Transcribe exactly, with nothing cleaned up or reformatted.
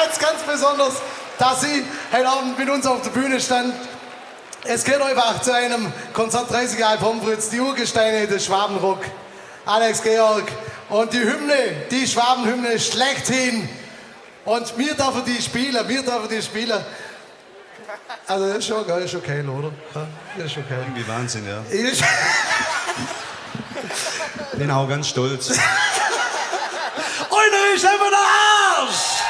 ganz, ganz besonders, dass Sie heute Abend mit uns auf der Bühne stand. Es geht einfach zu einem Konzert dreißig Jahre Pommes frites, die Urgesteine des Schwabenrock, Alex Georg und die Hymne, die Schwabenhymne schlechthin. Und wir dürfen die spielen, wir dürfen die spielen. Also das ist schon geil, ist okay, oder? Das ist okay. Irgendwie Wahnsinn, ja. Ich Bin auch ganz stolz. Einer ist einfach der Arsch!